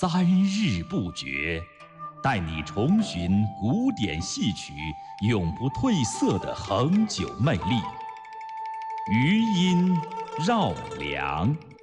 3日不绝，带你重寻古典戏曲永不褪色的恒久魅力。余音绕梁。